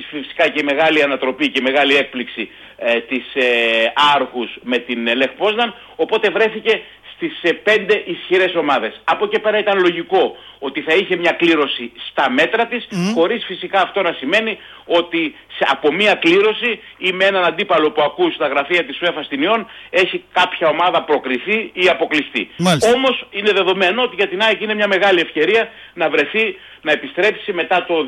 φυσικά και η μεγάλη ανατροπή και η μεγάλη έκπληξη της Άρχους με την Λεχ Πόσναν, οπότε βρέθηκε στις 5 ισχυρές ομάδες. Από εκεί πέρα ήταν λογικό ότι θα είχε μια κλήρωση στα μέτρα της, χωρίς φυσικά αυτό να σημαίνει ότι από μια κλήρωση ή με έναν αντίπαλο που ακούει στα γραφεία της UEFA στην Ιόν έχει κάποια ομάδα προκριθεί ή αποκλειστεί. Όμως είναι δεδομένο ότι για την ΑΕΚ είναι μια μεγάλη ευκαιρία να βρεθεί, να επιστρέψει μετά το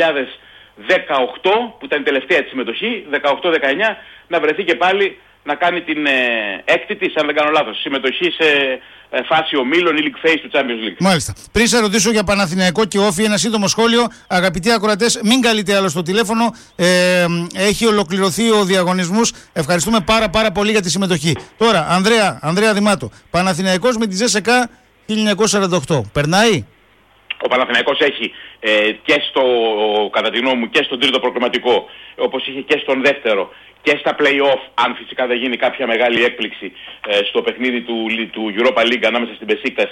2018 που ήταν η τελευταία της συμμετοχή, 18-19, να βρεθεί και πάλι να κάνει την έκτη της, αν δεν κάνω λάθος, συμμετοχή σε φάση ομίλων ή league phase του Champions League. Μάλιστα. Πριν σε ρωτήσω για Παναθηναϊκό και Όφη, ένα σύντομο σχόλιο. Αγαπητοί ακροατές, μην καλείτε άλλο στο τηλέφωνο. Έχει ολοκληρωθεί ο διαγωνισμός. Ευχαριστούμε πάρα πολύ για τη συμμετοχή. Τώρα, Ανδρέα Δημάτο, Παναθηναϊκός με τη ZSK 1948. Περνάει? Ο Παναθηναϊκός έχει κατά τη γνώμη μου και στον τρίτο προκριματικό, όπως είχε και στον δεύτερο, και στα play-off, αν φυσικά δεν γίνει κάποια μεγάλη έκπληξη στο παιχνίδι του Europa League ανάμεσα στην Μπεσίκτας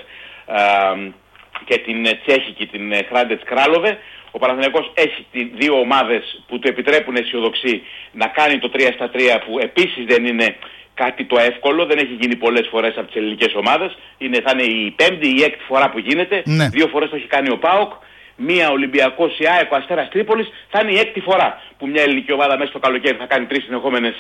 και την Τσέχικη, την Χράντετς Κράλοβε. Ο Παναθηναϊκός έχει δύο ομάδες που του επιτρέπουν αισιοδοξεί να κάνει το 3-3, που επίσης δεν είναι κάτι το εύκολο, δεν έχει γίνει πολλές φορές από τις ελληνικές ομάδες. Θα είναι η πέμπτη ή η έκτη φορά που γίνεται. Ναι. 2 φορές το έχει κάνει ο ΠΑΟΚ. Μία Ολυμπιακός, η ΑΕΚ, ο Αστέρας Τρίπολης. Θα είναι η έκτη φορά που μια ελληνική ομάδα μέσα στο καλοκαίρι θα κάνει 3 συνεχόμενες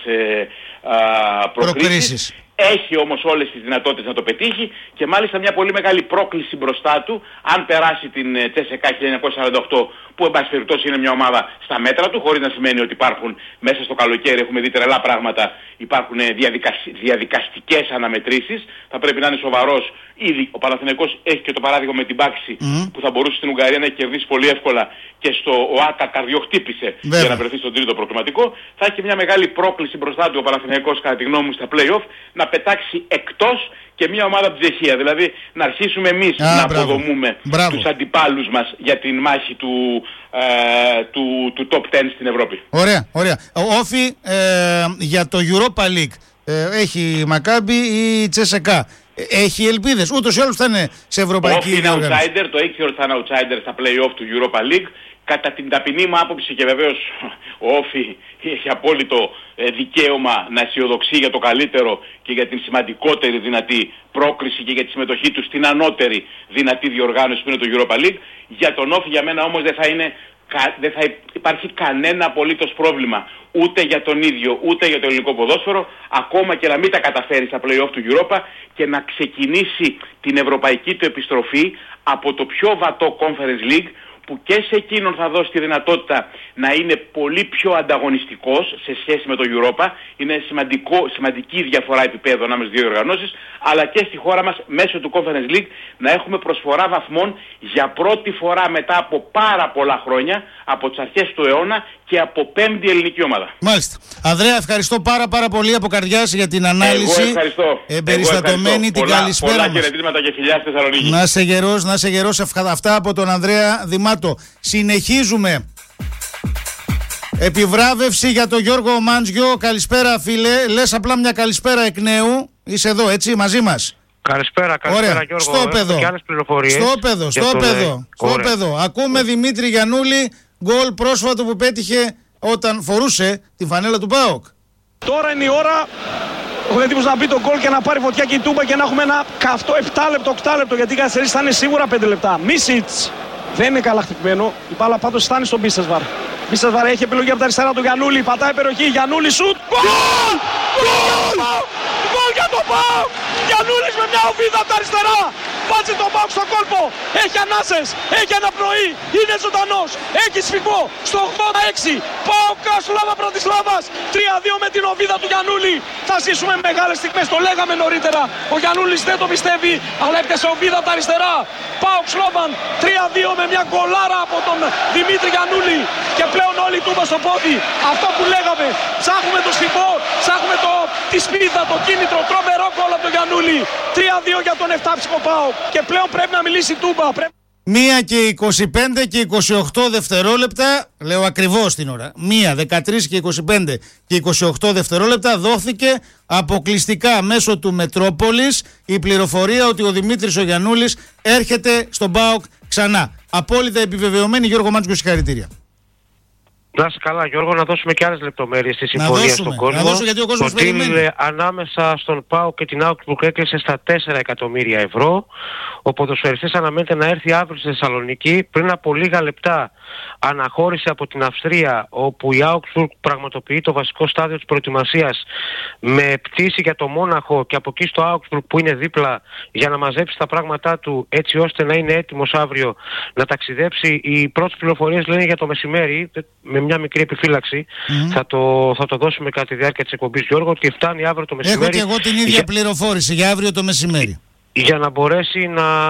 προκρίσεις. Έχει όμως όλες τις δυνατότητες να το πετύχει και μάλιστα μια πολύ μεγάλη πρόκληση μπροστά του, αν περάσει την CSKA 1948, που εν πάση περιπτώσει είναι μια ομάδα στα μέτρα του, χωρίς να σημαίνει ότι υπάρχουν μέσα στο καλοκαίρι, έχουμε δει τρελά πράγματα, υπάρχουν διαδικαστικές αναμετρήσεις, θα πρέπει να είναι σοβαρός. Ήδη ο Παναθηναϊκός έχει και το παράδειγμα με την Πάξη που θα μπορούσε στην Ουγγαρία να έχει κερδίσει πολύ εύκολα και στο ΟΑΚΑ καρδιοχτύπησε για να βρεθεί στον τρίτο προκριματικό. Θα έχει μια μεγάλη πρόκληση μπροστά του ο Παναθηναϊκός, κατά τη γνώμη μου, στα play-off, να πετάξει εκτός και μια ομάδα από την Τσεχία. Δηλαδή να αρχίσουμε εμείς να αποδομούμε τους αντιπάλους μας για την μάχη του top 10 στην Ευρώπη. Ωραία. Όφη, για το Europa League έχει η Μακάμπι ή η CSKA. Έχει ελπίδες, ούτως ή άλλως θα είναι σε ευρωπαϊκή διοργάνωση. Είναι outsider, το έχει θεωρηθεί θα είναι outsider στα play-off του Europa League. Κατά την ταπεινή μου άποψη, και βεβαίως ο Όφη έχει απόλυτο δικαίωμα να αισιοδοξεί για το καλύτερο και για την σημαντικότερη δυνατή πρόκριση και για τη συμμετοχή του στην ανώτερη δυνατή διοργάνωση που είναι το Europa League. Για τον Όφη, για μένα όμως δεν θα υπάρχει κανένα απολύτως πρόβλημα ούτε για τον ίδιο ούτε για το ελληνικό ποδόσφαιρο, ακόμα και να μην τα καταφέρει στα play-off του Europa και να ξεκινήσει την ευρωπαϊκή του επιστροφή από το πιο βατό Conference League, που και σε εκείνον θα δώσει τη δυνατότητα να είναι πολύ πιο ανταγωνιστικός σε σχέση με το Europa. Είναι σημαντική διαφορά επίπεδου ανάμεσα στις δύο οργανώσεις, αλλά και στη χώρα μας μέσω του Conference League να έχουμε προσφορά βαθμών για πρώτη φορά μετά από πάρα πολλά χρόνια, από τις αρχές του αιώνα και από πέμπτη ελληνική ομάδα. Μάλιστα. Ανδρέα, ευχαριστώ πάρα πολύ από καρδιάς για την ανάλυση. Εγώ ευχαριστώ. Εμπεριστατωμένη την καλησπέρα μας. Πολλά χαιρετίσματα και φιλιά στη Θεσσαλονίκη. Να σε γερός, αυτά από τον Ανδρέα Δημάτο. Συνεχίζουμε. Επιβράβευση για τον Γιώργο Μάντζιο. Καλησπέρα, φίλε. Λες απλά μια καλησπέρα εκ νέου. Είσαι εδώ, έτσι, μαζί μας. Καλησπέρα Γιώργο. Στο παιδό. Και άλλες πληροφορίες. Στο παιδό. Ακούμε Δημήτρη Γιαννούλη, γκολ πρόσφατο που πέτυχε όταν φορούσε τη φανέλα του ΠΑΟΚ. Τώρα είναι η ώρα. Έχω εντύπωση να μπει το γκολ και να πάρει φωτιά και η Τούμπα και να έχουμε ένα καυτό 7 λεπτό, 8 λεπτό, γιατί οι καθυστερήσεις θα είναι σίγουρα 5 λεπτά. Μίσιτς. Δεν είναι καλά χτυπημένο. Η μπάλα πάντως φτάνει στον Μπίσεσβαρ. Μπίσεσβαρ έχει επιλογή από τα αριστερά του Γιαννούλη. Πατάει περιοχή. Γιαννούλη σουτ. Γκολ! Γκολ για το ΠΑΟΚ! Γιαννούλης με μια οβίδα από τα αριστερά. Βάζει τον ΠΑΟΚ στον κόλπο. Έχει ανάσες. Έχει αναπνοή. Είναι ζωντανός. Έχει σφυγμό. Στο 86. ΠΑΟΚ Κρασουλάβα Πρατισλάβας. 3-2 με την οβίδα του Γιαννούλη. Θα ζήσουμε μεγάλες στιγμές. Το λέγαμε νωρίτερα. Ο Γιαννούλης δεν το πιστεύει. Αλλά έπιασε οβίδα από τα αριστερά. ΠΑΟΚ Σλόβαν. 3-2 με μια γκολάρα από τον Δημήτρη Γιαννούλη. Και πλέον όλοι τούμπα στο πόδι. Αυτό που λέγαμε. Ψάχνουμε το σφυγμό. Ψάχνουμε τη σπίδα, το κίνητρο. Τρομερό γκολ από τον Γιαννούλη. 3-2 για τον 7ψυχο ΠΑΟΚ. Και πλέον πρέπει να μιλήσει η Τούμπα. 1 και 25 και 28 δευτερόλεπτα, λέω ακριβώς την ώρα, 1, 13 και 25 και 28 δευτερόλεπτα δόθηκε αποκλειστικά μέσω του Μετρόπολης η πληροφορία ότι ο Δημήτρης ο Γιαννούλης έρχεται στον ΠΑΟΚ ξανά. Απόλυτα επιβεβαιωμένη. Γιώργο Μάντζικο, συγχαρητήρια. Να είσαι καλά, Γιώργο, να δώσουμε και άλλες λεπτομέρειες στη συμφωνία στον κόσμο. Να δώσω, γιατί ο κόσμος περιμένει. Ανάμεσα στον ΠΑΟΚ και την Augsburg έκλεισε στα 4 εκατομμύρια ευρώ. Ο ποδοσφαιριστής αναμένεται να έρθει αύριο στη Θεσσαλονίκη. Πριν από λίγα λεπτά αναχώρησε από την Αυστρία, όπου η Augsburg πραγματοποιεί το βασικό στάδιο της προετοιμασίας με πτήση για το Μόναχο και από εκεί στο Augsburg που είναι δίπλα, για να μαζέψει τα πράγματά του έτσι ώστε να είναι έτοιμος αύριο να ταξιδέψει. Οι πρώτες πληροφορίες λένε για το μεσημέρι, με μια μικρή επιφύλαξη. Θα το δώσουμε κατά τη διάρκεια της εκπομπής, Γιώργο, ότι φτάνει αύριο το μεσημέρι. Έχω και εγώ την ίδια πληροφόρηση για αύριο το μεσημέρι. Για να μπορέσει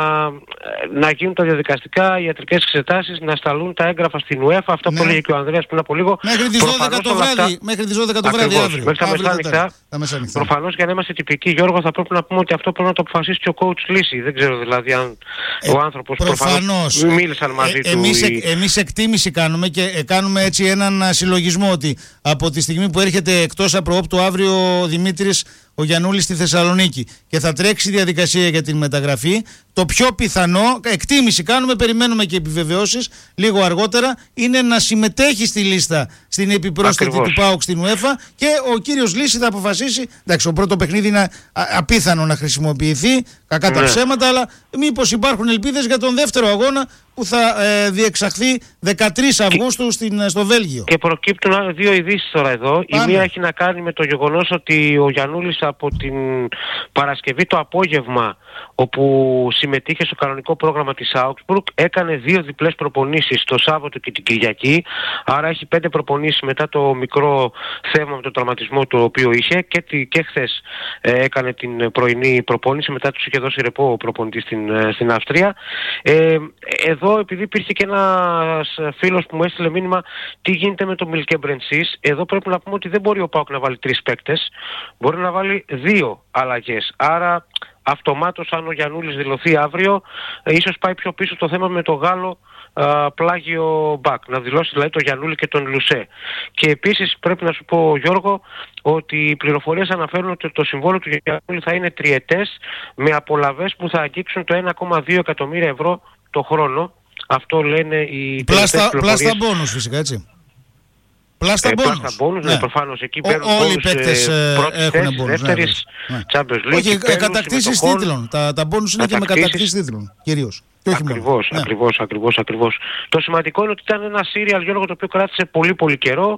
να γίνουν τα διαδικαστικά, οι ιατρικές εξετάσεις, να σταλούν τα έγγραφα στην UEFA. Αυτό που έλεγε και ο Ανδρέας πριν από λίγο. Μέχρι τις 12 το βράδυ. Μέχρι τις 12 το βράδυ αύριο. Μέχρι τα μεσάνυχτα. Προφανώς, για να είμαστε τυπικοί, Γιώργο, θα πρέπει να πούμε ότι αυτό πρέπει να το αποφασίσει και ο coach Λύση. Δεν ξέρω δηλαδή αν ο άνθρωπος προφανώς μίλησαν μαζί του. Εμείς εκτίμηση κάνουμε και κάνουμε έτσι έναν συλλογισμό ότι από τη στιγμή που έρχεται εκτός απροόπτου αύριο ο Δημήτρης ο Γιαννούλης στη Θεσσαλονίκη και θα τρέξει η διαδικασία για την μεταγραφή, το πιο πιθανό, εκτίμηση κάνουμε, περιμένουμε και επιβεβαιώσεις λίγο αργότερα, είναι να συμμετέχει στη λίστα στην επιπρόσθετη του ΠΑΟΚ στην UEFA και ο κύριος Λύση θα αποφασίσει. Εντάξει, ο πρώτο παιχνίδι είναι απίθανο να χρησιμοποιηθεί, κακά τα ψέματα, αλλά μήπως υπάρχουν ελπίδες για τον δεύτερο αγώνα που θα διεξαχθεί 13 Αυγούστου στο Βέλγιο. Και προκύπτουν δύο ειδήσεις τώρα εδώ. Η μία έχει να κάνει με το γεγονός ότι ο Γιαννούλης από την Παρασκευή το απόγευμα, όπου συμμετείχε στο κανονικό πρόγραμμα της Augsburg, έκανε 2 διπλές προπονήσεις το Σάββατο και την Κυριακή. Άρα έχει 5 προπονήσεις μετά το μικρό θέμα με τον τραυματισμό το οποίο είχε, και χθες έκανε την πρωινή προπόνηση, μετά τους είχε δώσει ρεπό ο προπονητής στην Αυστρία. Εδώ, επειδή υπήρχε και ένας φίλος που μου έστειλε μήνυμα τι γίνεται με το Μιλκέ Μπρενσίς, εδώ πρέπει να πούμε ότι δεν μπορεί ο ΠΑΟΚ να βάλει 3 παίκτες, μπορεί να βάλει 2 αλλαγές. Άρα αυτομάτως, αν ο Γιαννούλης δηλωθεί αύριο, ίσως πάει πιο πίσω το θέμα με το Γάλλο πλάγιο μπακ, να δηλώσει δηλαδή το Γιαννούλη και τον Λουσέ. Και επίσης πρέπει να σου πω, Γιώργο, ότι οι πληροφορίες αναφέρουν ότι το συμβόλαιο του Γιαννούλη θα είναι τριετές, με απολαβές που θα αγγίξουν το 1,2 εκατομμύρια ευρώ το χρόνο. Αυτό λένε οι τελευταίες πληροφορίες. Πλάστα μπόνους φυσικά, έτσι. Πλάστα μπόνους, ναι, προφανώς. Εκεί παίρνουν όλοι οι παίκτες έχουν μπόνους. Δεύτερης, Champions League. Όχι, κατακτήσεις τίτλων. Τα μπόνους είναι και με κατακτήσεις τίτλων, κυρίως. Ακριβώς. Το σημαντικό είναι ότι ήταν ένα σύριαλ, Γιώργο, το οποίο κράτησε πολύ πολύ καιρό.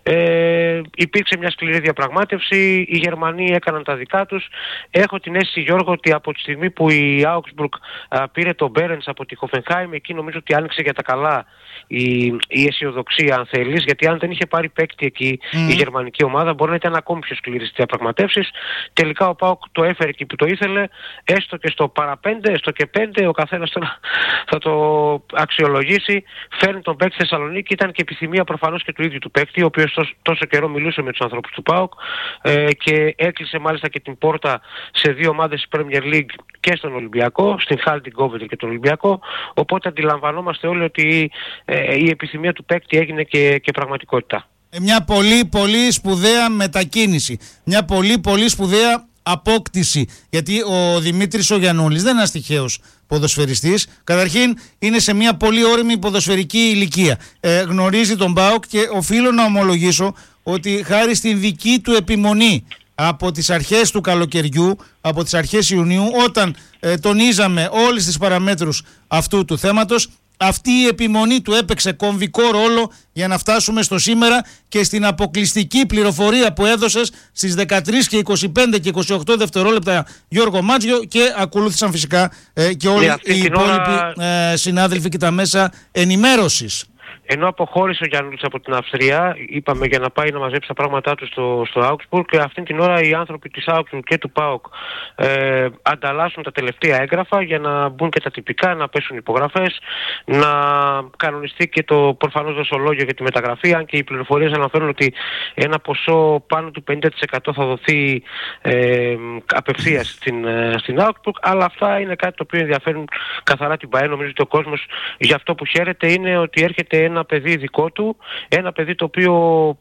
Υπήρξε μια σκληρή διαπραγμάτευση. Οι Γερμανοί έκαναν τα δικά τους. Έχω την αίσθηση, Γιώργο, ότι από τη στιγμή που η Augsburg πήρε τον Μπέρενς από τη Hoffenheim, εκεί νομίζω ότι άνοιξε για τα καλά η αισιοδοξία, αν θέλεις, γιατί αν δεν είχε πάρει παίκτη εκεί η γερμανική ομάδα, μπορεί να ήταν ακόμη πιο σκληρή στις διαπραγματεύσεις. Τελικά ο ΠΑΟΚ το έφερε εκεί που το ήθελε, έστω και στο παραπέντε, έστω και 5, ο καθένας τώρα θα το αξιολογήσει. Φέρνει τον παίκτη στη Θεσσαλονίκη, ήταν και επιθυμία προφανώς και του ίδιου του παίκτη, ο οποίος τόσο καιρό μιλούσε με τους ανθρώπους του ΠΑΟΚ και έκλεισε μάλιστα και την πόρτα σε 2 ομάδες της Premier League και στον Ολυμπιακό, στην Χάλτιν Κόβεντρ και τον Ολυμπιακό. Οπότε αντιλαμβανόμαστε όλοι ότι η επιθυμία του παίκτη έγινε και πραγματικότητα. Μια πολύ πολύ σπουδαία μετακίνηση. Μια πολύ πολύ σπουδαία απόκτηση. Γιατί ο Δημήτρης ο Γιαννούλης δεν είναι ένας τυχαίος ποδοσφαιριστής. Καταρχήν είναι σε μια πολύ όριμη ποδοσφαιρική ηλικία. Γνωρίζει τον ΠΑΟΚ και οφείλω να ομολογήσω ότι χάρη στην δική του επιμονή από τις αρχές του καλοκαιριού, από τις αρχές Ιουνίου, όταν τονίζαμε όλες τις παραμέτρους αυτού του θέματος, αυτή η επιμονή του έπαιξε κομβικό ρόλο για να φτάσουμε στο σήμερα και στην αποκλειστική πληροφορία που έδωσες στις 13 και 25 και 28 δευτερόλεπτα, Γιώργο Μάτζιο, και ακολούθησαν φυσικά και όλοι οι υπόλοιποι συνάδελφοι και τα μέσα ενημέρωσης. Ενώ αποχώρησε ο Γιαννούλης από την Αυστρία, είπαμε, για να πάει να μαζέψει τα πράγματά του στο Augsburg, και αυτήν την ώρα οι άνθρωποι της Augsburg και του ΠΑΟΚ ανταλλάσσουν τα τελευταία έγγραφα για να μπουν και τα τυπικά, να πέσουν υπογραφές, να κανονιστεί και το προφανώς δοσολόγιο για τη μεταγραφή, αν και οι πληροφορίες αναφέρουν ότι ένα ποσό πάνω του 50% θα δοθεί απευθείας στην Augsburg, αλλά αυτά είναι κάτι το οποίο ενδιαφέρουν καθαρά την ΠΑΕ. Νομίζω ότι ο κόσμος για αυτό που χαίρεται είναι ότι έρχεται ένα παιδί δικό του, ένα παιδί το οποίο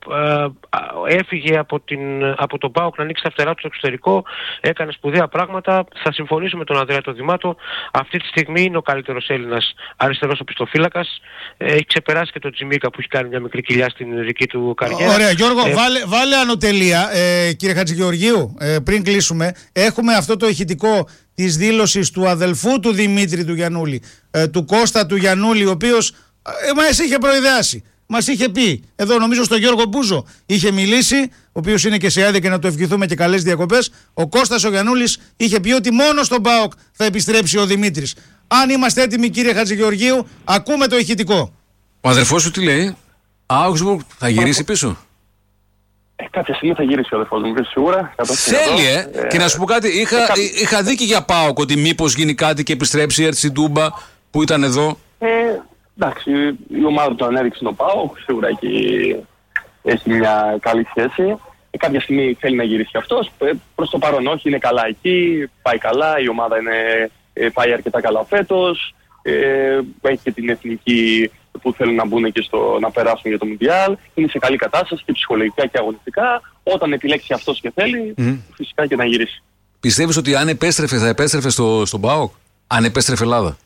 έφυγε από τον ΠΑΟΚ να ανοίξει τα φτερά του στο εξωτερικό, έκανε σπουδαία πράγματα. Θα συμφωνήσω με τον Ανδρέα τον Δημάτο, αυτή τη στιγμή είναι ο καλύτερος Έλληνας αριστερός οπισθοφύλακας. Έχει ξεπεράσει και τον Τζιμίκα που έχει κάνει μια μικρή κοιλιά στην δική του καριέρα. Ωραία, Γιώργο, βάλε ανωτελεία, κύριε Χατζηγεωργίου, πριν κλείσουμε. Έχουμε αυτό το ηχητικό της δήλωσης του αδελφού του Δημήτρη του Γιαννούλη, του Κώστα του Γιαννούλη, ο οποίος μας είχε προειδεάσει. Μας είχε πει, εδώ νομίζω στον Γιώργο Μπούζο είχε μιλήσει, ο οποίος είναι και σε άδεια και να του ευχηθούμε και καλές διακοπές. Ο Κώστας ο Γιαννούλης είχε πει ότι μόνο στον ΠΑΟΚ θα επιστρέψει ο Δημήτρης. Αν είμαστε έτοιμοι, κύριε Χατζηγεωργίου, ακούμε το ηχητικό. Ο αδερφός σου τι λέει? Augsburg θα γυρίσει πίσω? Κάποια στιγμή θα γυρίσει ο αδερφός μου, σίγουρα. Θέλει, και να σου πω κάτι, είχα δίκη για ΠΑΟΚ ότι μήπως γίνει κάτι και επιστρέψει, έρθει στην Τούμπα που ήταν εδώ. Εντάξει, η ομάδα του ανέδειξε τον ΠΑΟΚ, σίγουρα έχει μια καλή σχέση. Κάποια στιγμή θέλει να γυρίσει και αυτός. Προς το παρόν όχι, είναι καλά εκεί, πάει καλά, η ομάδα πάει αρκετά καλά φέτος. Έχει και την εθνική που θέλουν να μπουν και να περάσουν για το Μουντιάλ. Είναι σε καλή κατάσταση και ψυχολογικά και αγωνιστικά. Όταν επιλέξει αυτός και θέλει, φυσικά και να γυρίσει. Πιστεύεις ότι αν επέστρεφε, θα επέστρεφε στον ΠΑΟΚ? Αν επέστρεφε Ελλάδα?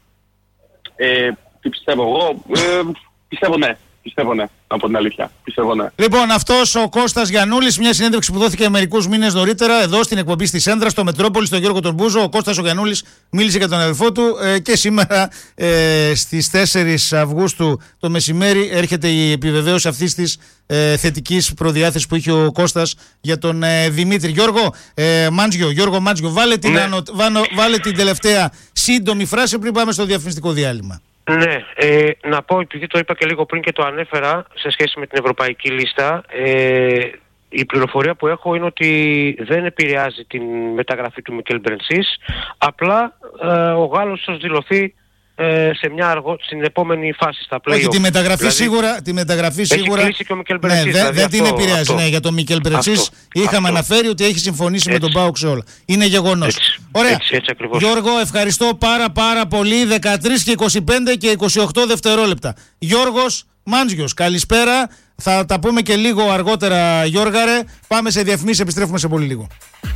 Τι πιστεύω εγώ? Πιστεύω ναι. Πιστεύω ναι, από την αλήθεια. Πιστεύω ναι. Λοιπόν, αυτός ο Κώστας Γιαννούλης, μια συνέντευξη που δόθηκε μερικούς μήνες νωρίτερα εδώ στην εκπομπή στη Σέντρα, στο Μετρόπολη, στον Γιώργο τον Μπούζο. Ο Κώστας ο Γιαννούλης μίλησε για τον αδελφό του και σήμερα στις 4 Αυγούστου το μεσημέρι έρχεται η επιβεβαίωση αυτής της θετικής προδιάθεσης που είχε ο Κώστας για τον Δημήτρη. Γιώργο Μάντζιο, βάλε την τελευταία σύντομη φράση πριν πάμε στο διαφημιστικό διάλειμμα. Ναι, να πω, επειδή το είπα και λίγο πριν και το ανέφερα σε σχέση με την ευρωπαϊκή λίστα, η πληροφορία που έχω είναι ότι δεν επηρεάζει την μεταγραφή του Μικέλ Μπρενσής, απλά ο Γάλλος θα δηλωθεί στην επόμενη φάση στα play-off. Όχι, τη μεταγραφή σίγουρα έχει κλείσει και ο Μικέλ Μπρενσής. Δεν την επηρεάζει. Ναι, για τον Μικέλ Μπρενσής είχαμε αναφέρει ότι έχει συμφωνήσει με τον ΠΑΟΚ σε όλα. Είναι γεγονός. Ωραία. Έτσι Γιώργο, ευχαριστώ πάρα πολύ. 13 και 25 και 28 δευτερόλεπτα. Γιώργος Μάντζιος, καλησπέρα. Θα τα πούμε και λίγο αργότερα, Γιώργαρε. Πάμε σε διαφημίσεις, επιστρέφουμε σε πολύ λίγο.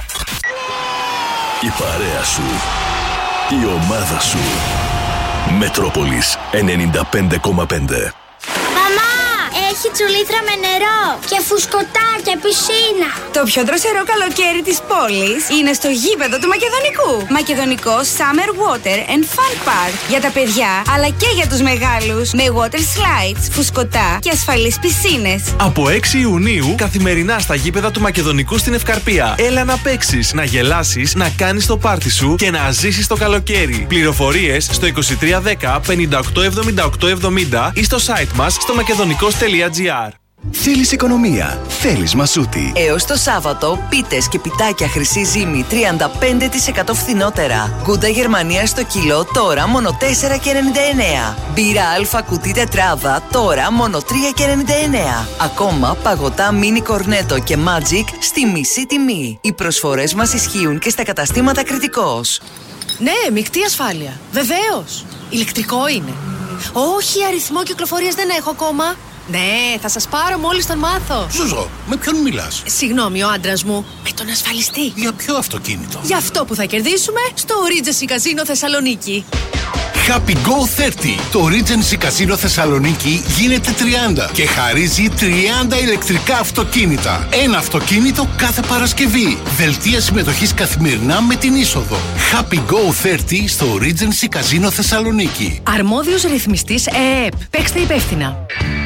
Η παρέα σου, η ομάδα σου. Μετρόπολης 95,5. Έχει τσουλήθρα με νερό και φουσκωτά και πισίνα. Το πιο δροσερό καλοκαίρι της πόλης είναι στο γήπεδο του Μακεδονικού. Μακεδονικό Summer Water and Fun Park. Για τα παιδιά αλλά και για τους μεγάλους. Με water slides, φουσκωτά και ασφαλείς πισίνες. Από 6 Ιουνίου καθημερινά στα γήπεδα του Μακεδονικού στην Ευκαρπία. Έλα να παίξεις, να γελάσεις, να κάνεις το πάρτι σου και να ζήσεις το καλοκαίρι. Πληροφορίες στο 2310 587870 ή στο site μας στο makedonico.gr. Θέλεις οικονομία, θέλεις Μασούτη. Έως το Σάββατο, πίτες και πιτάκια Χρυσή Ζύμη 35% φθηνότερα. Γκούντα Γερμανία στο κιλό τώρα μόνο 4,99. Μπύρα Αλφα κουτί τετράδα τώρα μόνο 3,99. Ακόμα παγωτά μίνι κορνέτο και Magic στη μισή τιμή. Οι προσφορές μας ισχύουν και στα καταστήματα Κρητικός. Ναι, μεικτή ασφάλεια. Βεβαίως. Ηλεκτρικό είναι. Όχι, αριθμό κυκλοφορίας δεν έχω ακόμα. Ναι, θα σας πάρω μόλις τον μάθω. Ζουζό, με ποιον μιλάς? Συγγνώμη, ο άντρας μου. Με τον ασφαλιστή. Για ποιο αυτοκίνητο? Για αυτό που θα κερδίσουμε στο Regency Casino Θεσσαλονίκη. Happy Go 30. Το Regency Casino Θεσσαλονίκη γίνεται 30 και χαρίζει 30 ηλεκτρικά αυτοκίνητα. Ένα αυτοκίνητο κάθε Παρασκευή. Δελτία συμμετοχής καθημερινά με την είσοδο. Happy Go 30 στο Regency Casino Θεσσαλονίκη. Αρμόδιος ρυθμιστής ΕΕΠ. Παίξτε υπεύθυνα.